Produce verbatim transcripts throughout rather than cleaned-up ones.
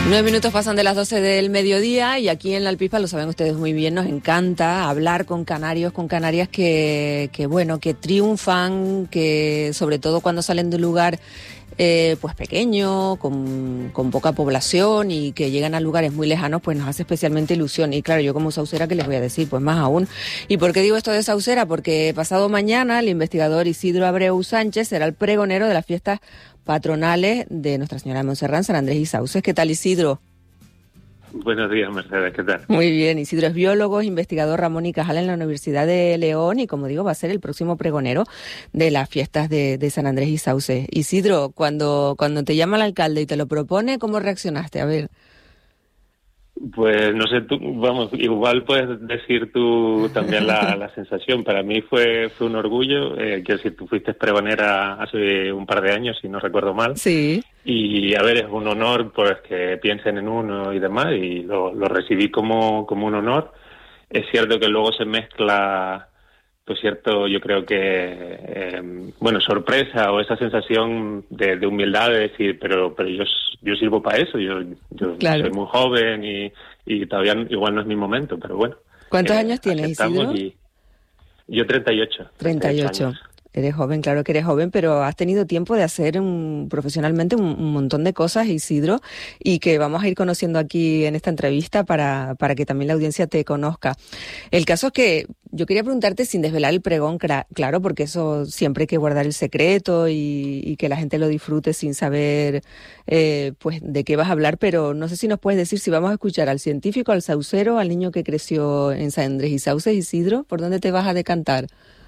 Nueve minutos pasan de las doce del mediodía y aquí en La Alpispa, lo saben ustedes muy bien, nos encanta hablar con canarios, con canarias que, que bueno, que triunfan, que sobre todo cuando salen de un lugar eh, pues pequeño, con, con poca población y que llegan a lugares muy lejanos, pues nos hace especialmente ilusión. Y claro, yo como saucera, ¿qué les voy a decir? Pues más aún. ¿Y por qué digo esto de saucera? Porque pasado mañana el investigador Isidro Abreu Sánchez será el pregonero de las fiestas patronales de Nuestra Señora de Montserrat, San Andrés y Sauces. ¿Qué tal, Isidro? Buenos días, Mercedes, ¿qué tal? Muy bien, Isidro es biólogo, investigador Ramón y Cajal en la Universidad de León y, como digo, va a ser el próximo pregonero de las fiestas de, de San Andrés y Sauces. Isidro, cuando, cuando te llama el alcalde y te lo propone, ¿cómo reaccionaste? A ver. Pues no sé, tú, vamos, igual puedes decir tú también la, la sensación. Para mí fue fue un orgullo, eh, quiero decir, tú fuiste pregonera hace un par de años, si no recuerdo mal. Sí. Y a ver, es un honor pues que piensen en uno y demás, y lo, lo recibí como, como un honor. Es cierto que luego se mezcla, pues cierto, yo creo que, eh, bueno, sorpresa o esa sensación de, de humildad de decir, pero pero yo yo sirvo para eso, yo yo claro. soy muy joven y, y todavía igual no es mi momento, pero bueno. ¿Cuántos eh, años tienes, Isidro? Y, yo treinta y ocho. treinta y ocho. Eres joven, claro que eres joven, pero has tenido tiempo de hacer un, profesionalmente un, un montón de cosas, Isidro, y que vamos a ir conociendo aquí en esta entrevista para, para que también la audiencia te conozca. El caso es que yo quería preguntarte, sin desvelar el pregón, claro, porque eso siempre hay que guardar el secreto y, y que la gente lo disfrute sin saber eh, pues de qué vas a hablar, pero no sé si nos puedes decir si vamos a escuchar al científico, al saucero, al niño que creció en San Andrés y Sauces. Isidro, ¿por dónde te vas a decantar?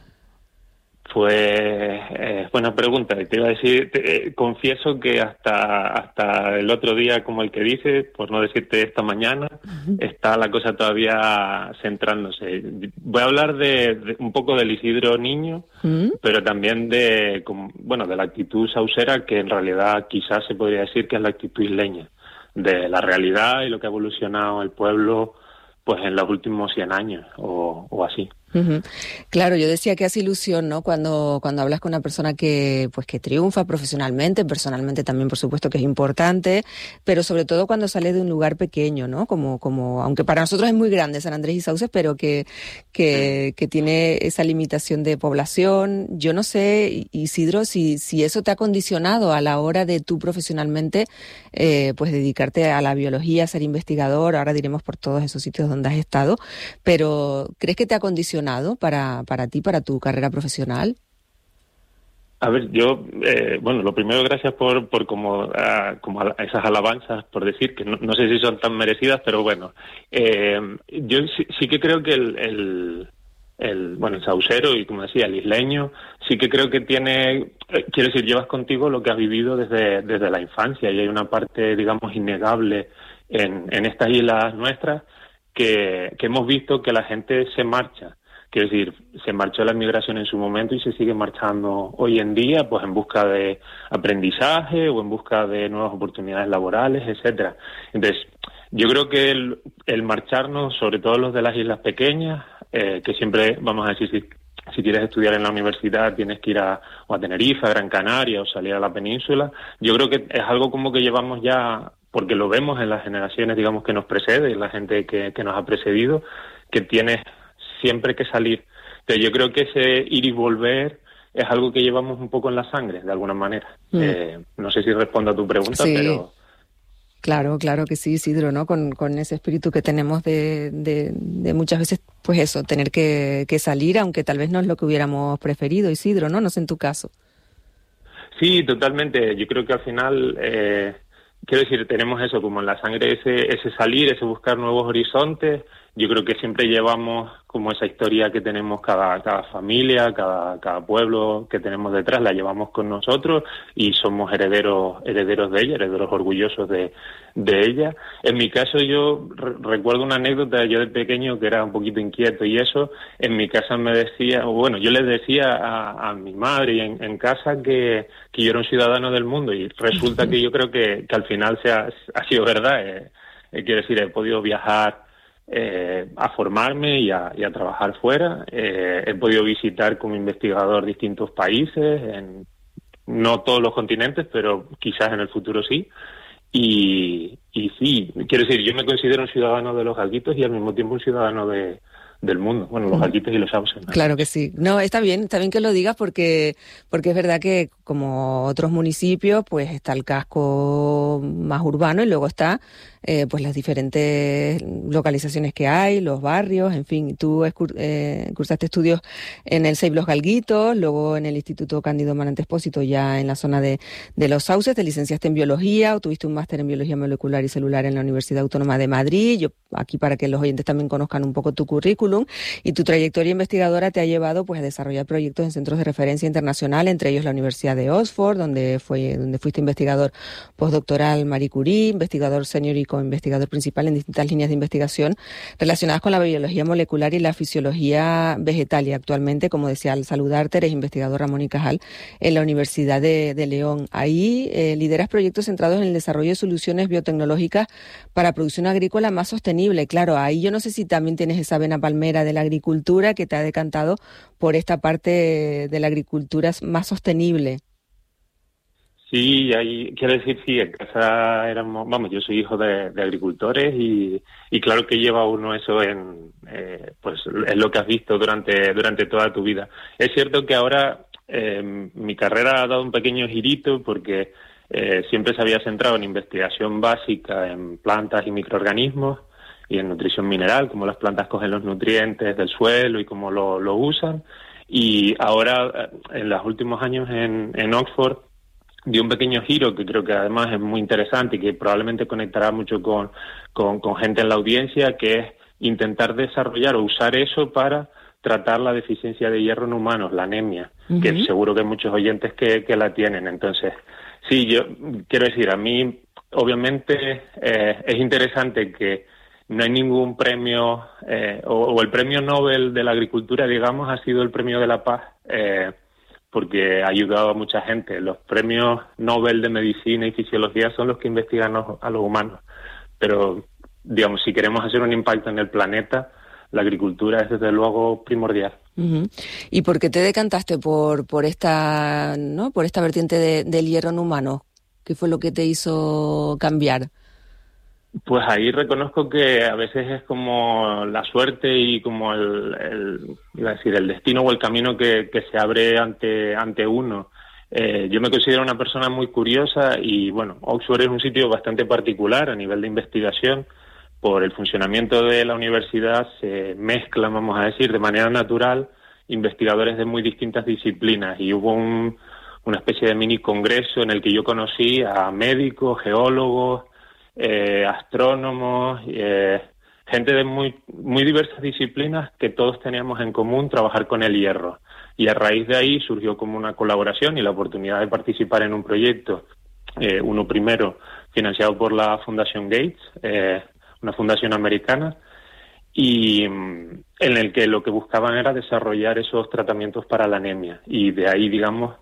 Pues, eh, buena pregunta. Te iba a decir, te, eh, confieso que hasta hasta el otro día, como el que dice, por no decirte esta mañana, uh-huh. está la cosa todavía centrándose. Voy a hablar de, de un poco del Isidro niño, uh-huh. pero también de, como, bueno, de la actitud saucera, que en realidad quizás se podría decir que es la actitud isleña, de la realidad y lo que ha evolucionado el pueblo, pues en los últimos cien años o, o así. Uh-huh. Claro, yo decía que hace ilusión, ¿no? Cuando cuando hablas con una persona que pues que triunfa profesionalmente, personalmente también, por supuesto que es importante, pero sobre todo cuando sale de un lugar pequeño, ¿no? Como como aunque para nosotros es muy grande San Andrés y Sauces, pero que que que tiene esa limitación de población. Yo no sé, Isidro, si si eso te ha condicionado a la hora de tú profesionalmente eh, pues dedicarte a la biología, ser investigador. Ahora diremos por todos esos sitios donde has estado, pero ¿crees que te ha condicionado para para ti, para tu carrera profesional? A ver, yo, eh, bueno, lo primero, gracias por por como, uh, como a esas alabanzas, por decir, que no, no sé si son tan merecidas, pero bueno, eh, yo sí, sí que creo que el, el, el, bueno, el saucero y, como decía, el isleño, sí que creo que tiene, eh, quiero decir, llevas contigo lo que has vivido desde, desde la infancia, y hay una parte, digamos, innegable en, en estas islas nuestras que, que hemos visto que la gente se marcha. Quiero decir, se marchó la inmigración en su momento y se sigue marchando hoy en día, pues en busca de aprendizaje o en busca de nuevas oportunidades laborales, etcétera. Entonces, yo creo que el, el marcharnos, sobre todo los de las islas pequeñas, eh, que siempre, vamos a decir, si, si quieres estudiar en la universidad tienes que ir a, o a Tenerife, a Gran Canaria o salir a la península, yo creo que es algo como que llevamos ya, porque lo vemos en las generaciones, digamos, que nos precede, la gente que, que nos ha precedido, que tiene siempre que salir. Entonces yo creo que ese ir y volver es algo que llevamos un poco en la sangre, de alguna manera. Mm. Eh, no sé si respondo a tu pregunta, sí. pero... Claro, claro que sí, Isidro, ¿no? Con, con ese espíritu que tenemos de, de, de muchas veces, pues eso, tener que, que salir, aunque tal vez no es lo que hubiéramos preferido, Isidro, ¿no? No sé en tu caso. Sí, totalmente. Yo creo que al final... Eh, quiero decir, tenemos eso como en la sangre, ese ese salir, ese buscar nuevos horizontes. Yo creo que siempre llevamos como esa historia que tenemos cada cada familia, cada cada pueblo que tenemos detrás, la llevamos con nosotros y somos herederos herederos de ella, herederos orgullosos de de ella. En mi caso yo re- recuerdo una anécdota, yo de pequeño que era un poquito inquieto y eso, en mi casa me decía, o bueno, yo les decía a, a mi madre y en, en casa que, que yo era un ciudadano del mundo y resulta que yo creo que, que al final se ha, ha sido verdad. Eh, eh, quiero decir, he podido viajar Eh, a formarme y a, y a trabajar fuera. Eh, he podido visitar como investigador distintos países, en no todos los continentes, pero quizás en el futuro sí. Y, y sí, quiero decir, yo me considero un ciudadano de los Galguitos y al mismo tiempo un ciudadano de, del mundo. Bueno, los Galguitos y los Sauces, ¿no? Claro que sí. No, está bien, está bien que lo digas porque, porque es verdad que como otros municipios, pues está el casco más urbano y luego está eh, pues las diferentes localizaciones que hay, los barrios, en fin. Tú escur- eh, cursaste estudios en el SEIP Los Galguitos, luego en el Instituto Cándido Manante Expósito ya en la zona de, de los Sauces, te licenciaste en Biología o tuviste un máster en Biología Molecular y Celular en la Universidad Autónoma de Madrid. Yo aquí para que los oyentes también conozcan un poco tu currículum y tu trayectoria investigadora te ha llevado pues a desarrollar proyectos en centros de referencia internacional, entre ellos la Universidad de Oxford, donde fue donde fuiste investigador postdoctoral Marie Curie, investigador senior y co-investigador principal en distintas líneas de investigación relacionadas con la biología molecular y la fisiología vegetal. Y actualmente, como decía al saludarte, eres investigador Ramón y Cajal en la Universidad de, de León. Ahí eh, lideras proyectos centrados en el desarrollo de soluciones biotecnológicas para producción agrícola más sostenible. Claro, ahí yo no sé si también tienes esa vena palmera de la agricultura que te ha decantado por esta parte de la agricultura más sostenible. Sí, ahí, quiero decir, sí, en casa éramos, vamos, yo soy hijo de, de agricultores y, y claro que lleva uno eso en, eh, pues es lo que has visto durante, durante toda tu vida. Es cierto que ahora eh, mi carrera ha dado un pequeño girito porque eh, siempre se había centrado en investigación básica en plantas y microorganismos y en nutrición mineral, cómo las plantas cogen los nutrientes del suelo y cómo lo, lo usan. Y ahora, en los últimos años en, en Oxford, dio un pequeño giro que creo que además es muy interesante y que probablemente conectará mucho con, con, con gente en la audiencia, que es intentar desarrollar o usar eso para tratar la deficiencia de hierro en humanos, la anemia, uh-huh. que seguro que hay muchos oyentes que, que la tienen. Entonces, sí, yo quiero decir, a mí obviamente eh, es interesante que no hay ningún premio, eh, o, o el premio Nobel de la agricultura, digamos, ha sido el premio de la paz, eh, porque ha ayudado a mucha gente. Los premios Nobel de Medicina y Fisiología son los que investigan a los humanos. Pero, digamos, si queremos hacer un impacto en el planeta, la agricultura es desde luego primordial. Uh-huh. ¿Y por qué te decantaste por por esta, ¿no? por esta vertiente de, del hierro en humanos? ¿Qué fue lo que te hizo cambiar? Pues ahí reconozco que a veces es como la suerte y como el, el iba a decir, el destino o el camino que, que se abre ante, ante uno. Eh, yo me considero una persona muy curiosa y, bueno, Oxford es un sitio bastante particular a nivel de investigación. Por el funcionamiento de la universidad se mezclan, vamos a decir, de manera natural investigadores de muy distintas disciplinas y hubo un, una especie de mini congreso en el que yo conocí a médicos, geólogos, Eh, astrónomos, eh, gente de muy muy diversas disciplinas que todos teníamos en común trabajar con el hierro. Y a raíz de ahí surgió como una colaboración y la oportunidad de participar en un proyecto, eh, uno primero financiado por la Fundación Gates, eh, una fundación americana, y en el que lo que buscaban era desarrollar esos tratamientos para la anemia. Y de ahí, digamos,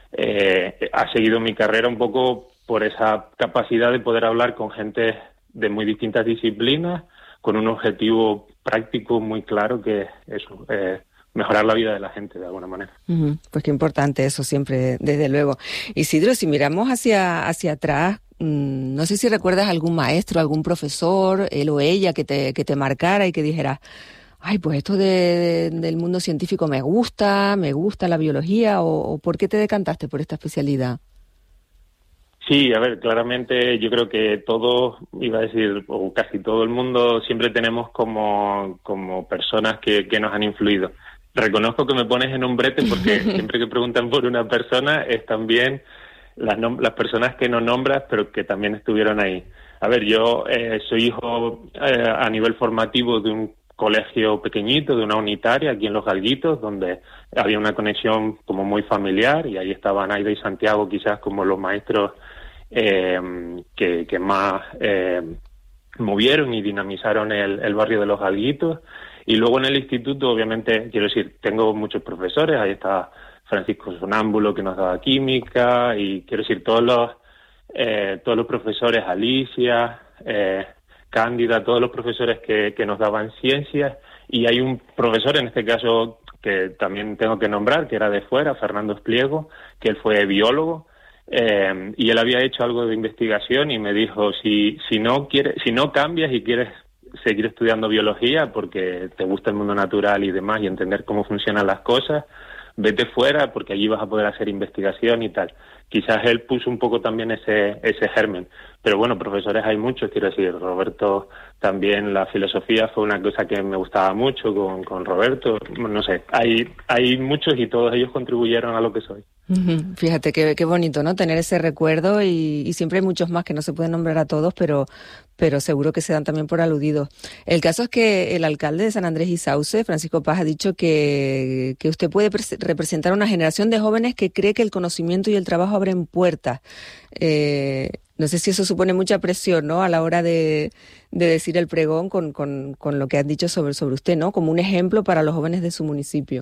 eh, ha seguido mi carrera un poco por esa capacidad de poder hablar con gente de muy distintas disciplinas, con un objetivo práctico muy claro que es eso, eh, mejorar la vida de la gente de alguna manera. Uh-huh. Pues qué importante eso siempre, desde luego. Isidro, si miramos hacia, hacia atrás, mmm, no sé si recuerdas algún maestro, algún profesor, él o ella, que te, que te marcara y que dijera, ay, pues esto de, de, del mundo científico me gusta, me gusta la biología, o, o ¿por qué te decantaste por esta especialidad? Sí, a ver, claramente yo creo que todos, iba a decir, o casi todo el mundo, siempre tenemos como, como personas que, que nos han influido. Reconozco que me pones en un brete porque siempre que preguntan por una persona es también las, nom- las personas que no nombras pero que también estuvieron ahí. A ver, yo eh, soy hijo eh, a nivel formativo de un colegio pequeñito, de una unitaria aquí en Los Galguitos, donde había una conexión como muy familiar y ahí estaban Aida y Santiago quizás como los maestros eh, que, que más eh, movieron y dinamizaron el, el barrio de Los Galguitos. Y luego en el instituto, obviamente, quiero decir, tengo muchos profesores, ahí está Francisco Sonámbulo que nos daba química y quiero decir, todos los, eh, todos los profesores, Alicia, eh, Cándida, todos los profesores que, que nos daban ciencias, y hay un profesor en este caso que también tengo que nombrar, que era de fuera, Fernando Espliego, que él fue biólogo, Eh, y él había hecho algo de investigación y me dijo, si, si no quieres, si no cambias y quieres seguir estudiando biología porque te gusta el mundo natural y demás y entender cómo funcionan las cosas, vete fuera porque allí vas a poder hacer investigación y tal. Quizás él puso un poco también ese ese germen. Pero bueno, profesores hay muchos, quiero decir, Roberto también, la filosofía fue una cosa que me gustaba mucho con, con Roberto, no sé, hay, hay muchos y todos ellos contribuyeron a lo que soy. Fíjate qué, qué bonito, ¿no? Tener ese recuerdo y, y siempre hay muchos más que no se pueden nombrar a todos, pero pero seguro que se dan también por aludidos. El caso es que el alcalde de San Andrés y Sauce, Francisco Paz, ha dicho que, que usted puede pre- representar a una generación de jóvenes que cree que el conocimiento y el trabajo abren puertas. Eh, no sé si eso supone mucha presión, ¿no? A la hora de, de decir el pregón con, con, con lo que han dicho sobre, sobre usted, ¿no? Como un ejemplo para los jóvenes de su municipio.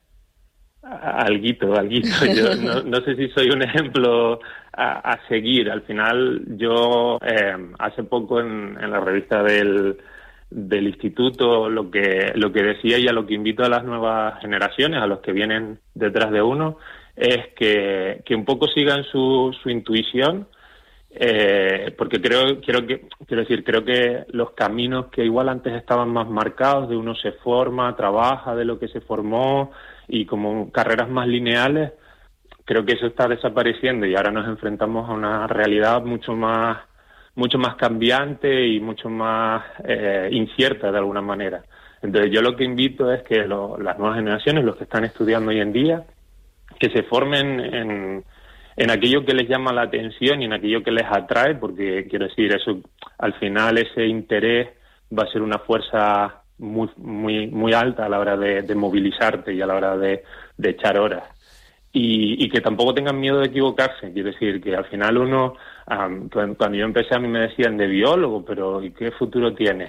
Alguito, alguito. Yo no, no sé si soy un ejemplo a, a seguir. Al final, yo eh, hace poco en, en la revista del, del instituto lo que lo que decía y a lo que invito a las nuevas generaciones, a los que vienen detrás de uno, es que, que un poco sigan su, su intuición, eh, porque creo quiero que quiero decir creo que los caminos que igual antes estaban más marcados, de uno se forma, trabaja de lo que se formó, y como carreras más lineales, creo que eso está desapareciendo y ahora nos enfrentamos a una realidad mucho más mucho más cambiante y mucho más eh, incierta de alguna manera. Entonces yo lo que invito es que lo, las nuevas generaciones, los que están estudiando hoy en día, que se formen en, en aquello que les llama la atención y en aquello que les atrae, porque quiero decir, eso al final ese interés va a ser una fuerza muy muy muy alta a la hora de, de movilizarte y a la hora de, de echar horas. Y, y que tampoco tengan miedo de equivocarse. Quiero decir, que al final uno, um, cuando yo empecé a mí me decían de biólogo, pero ¿y qué futuro tiene?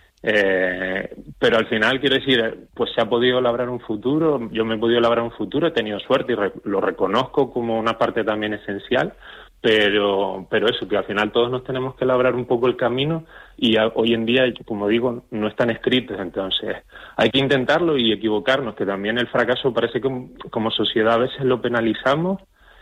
eh, pero al final, quiero decir, pues se ha podido labrar un futuro, yo me he podido labrar un futuro, he tenido suerte y re, lo reconozco como una parte también esencial, pero pero eso, que al final todos nos tenemos que labrar un poco el camino y a, hoy en día, como digo, no están escritos, entonces hay que intentarlo y equivocarnos, que también el fracaso parece que como sociedad a veces lo penalizamos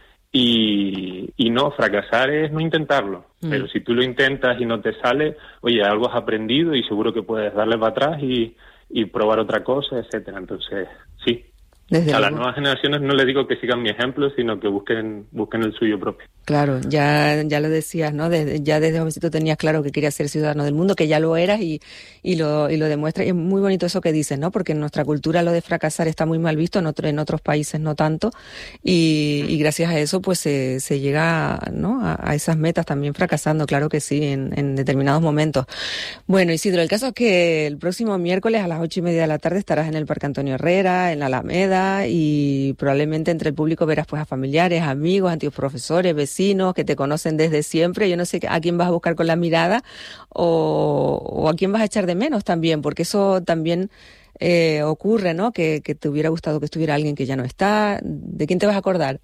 y, y no, fracasar es no intentarlo, mm. pero si tú lo intentas y no te sale, oye, algo has aprendido y seguro que puedes darle para atrás y, y probar otra cosa, etcétera. Entonces, sí. Desde a luego. Las nuevas generaciones no les digo que sigan mi ejemplo, sino que busquen busquen el suyo propio. Claro, ya ya lo decías, ¿no? Desde, ya desde jovencito tenías claro que querías ser ciudadano del mundo, que ya lo eras y y lo y lo demuestras. Y es muy bonito eso que dices, ¿no? Porque en nuestra cultura lo de fracasar está muy mal visto, en, otro, en otros países no tanto. Y, y gracias a eso pues se, se llega, ¿no? A, a esas metas también fracasando, claro que sí, en, en determinados momentos. Bueno, Isidro, el caso es que el próximo miércoles a las ocho y media de la tarde estarás en el Parque Antonio Herrera, en la Alameda, y probablemente entre el público verás pues a familiares, amigos, antiguos profesores, vecinos que te conocen desde siempre. Yo no sé a quién vas a buscar con la mirada o, o a quién vas a echar de menos también, porque eso también eh, ocurre, ¿no? Que, que te hubiera gustado que estuviera alguien que ya no está. ¿De quién te vas a acordar?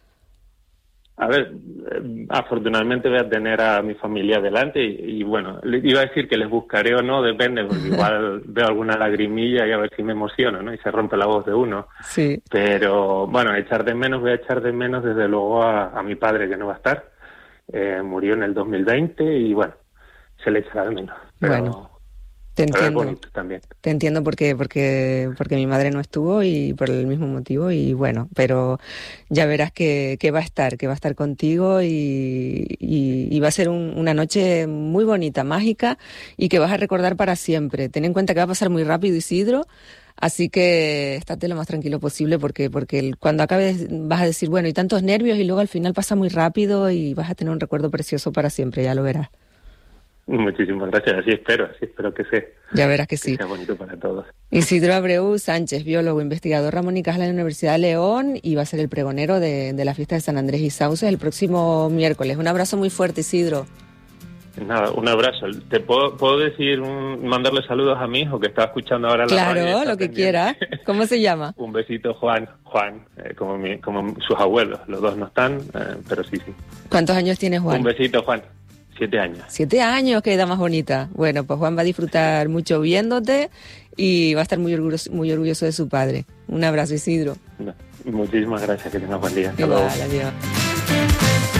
A ver, eh, afortunadamente voy a tener a mi familia delante y, y bueno, le iba a decir que les buscaré o no, depende, porque igual veo alguna lagrimilla y a ver si me emociono, ¿no? Y se rompe la voz de uno. Sí. Pero bueno, echar de menos, voy a echar de menos desde luego a, a mi padre, que no va a estar. Eh, murió en el dos mil veinte y bueno, se le echará de menos. Pero, bueno. Te entiendo, también. te entiendo porque, porque, porque mi madre no estuvo y por el mismo motivo y bueno, pero ya verás que, que va a estar, que va a estar contigo y, y, y va a ser un, una noche muy bonita, mágica y que vas a recordar para siempre. Ten en cuenta que va a pasar muy rápido, Isidro, así que estate lo más tranquilo posible porque, porque el, cuando acabes vas a decir, bueno, y tantos nervios y luego al final pasa muy rápido y vas a tener un recuerdo precioso para siempre, ya lo verás. Muchísimas gracias, así espero, así espero que sea. Ya verás que sí. Que sea bonito para todos. Isidro Abreu Sánchez, biólogo, investigador Ramón y Cajal de la Universidad de León y va a ser el pregonero de, de la fiesta de San Andrés y Sauces el próximo miércoles. Un abrazo muy fuerte, Isidro. Nada, un abrazo. ¿Te puedo, puedo decir, un, mandarle saludos a mi hijo que está escuchando ahora la Claro, radio? Claro, lo que quiera. ¿Cómo se llama? Un besito, Juan. Juan, eh, como, mi, como sus abuelos. Los dos no están, eh, pero sí, sí. ¿Cuántos años tiene Juan? Un besito, Juan. Siete años. Siete años, qué edad más bonita. Bueno, pues Juan va a disfrutar mucho viéndote y va a estar muy orgulloso, muy orgulloso de su padre. Un abrazo, Isidro. No, muchísimas gracias, que tengas buen día. Igual, adiós.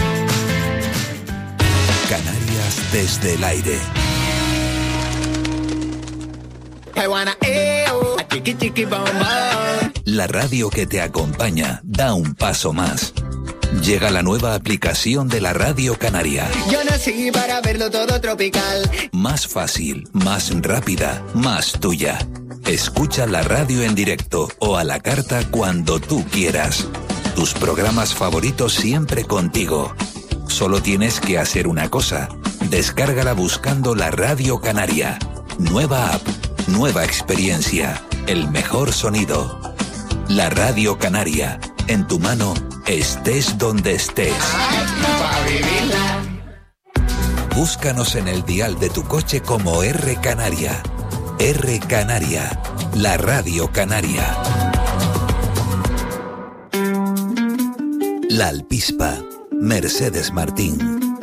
Canarias desde el aire. La radio que te acompaña da un paso más. Llega la nueva aplicación de la Radio Canaria. Yo nací para verlo todo tropical. Más fácil, más rápida, más tuya. Escucha la radio en directo o a la carta cuando tú quieras. Tus programas favoritos siempre contigo. Solo tienes que hacer una cosa. Descárgala buscando la Radio Canaria. Nueva app, nueva experiencia, el mejor sonido. La Radio Canaria, en tu mano, estés donde estés. Búscanos en el dial de tu coche como R Canaria. R Canaria, la Radio Canaria. La Alpispa, Mercedes Martín.